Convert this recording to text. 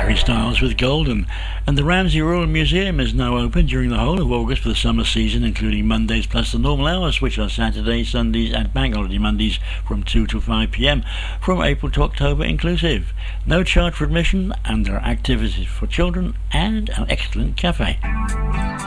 Harry Styles with Golden. And the Ramsey Royal Museum is now open during the whole of August for the summer season, including Mondays plus the normal hours, which are Saturdays, Sundays and Bank Holiday Mondays from 2 to 5 p.m, from April to October inclusive. No charge for admission, and there are activities for children and an excellent cafe.